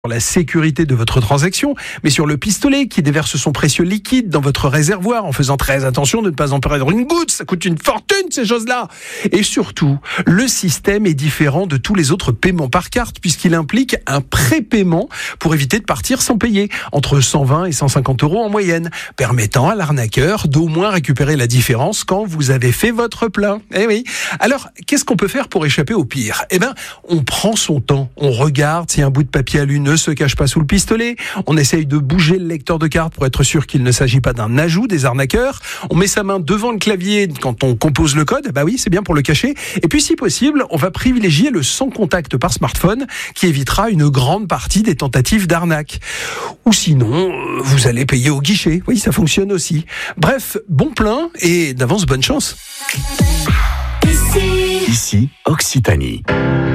la sécurité de votre transaction, mais sur le pistolet qui déverse son précieux liquide dans votre réservoir en faisant très attention de ne pas en perdre une goutte. Ça coûte une fortune, ces choses-là. Et surtout, le système est différent de tous les autres paiements par carte puisqu'il implique un prépaiement pour éviter de partir sans payer, entre 120 et 150 € en moyenne, permettant à l'arnaqueur d'au moins récupérer la différence quand vous avez fait votre plein. Eh oui. Alors, qu'est-ce qu'on peut faire pour échapper au pire ? Eh ben, on prend son temps, on regarde si un bout de papier alu ne se cache pas sous le pistolet, on essaye de bouger le lecteur de carte pour être sûr qu'il ne s'agit pas d'un ajout des arnaqueurs, on met sa main devant le clavier quand on compose le code, bah oui, c'est bien pour le cacher, et puis si possible, on va privilégier le sans contact par smartphone qui évitera une grande partie des tentatives d'arnaque. Ou sinon, vous allez payer au guichet, oui, ça fonctionne aussi. Bref, bon plein et d'avance bonne chance. Ici, Occitanie.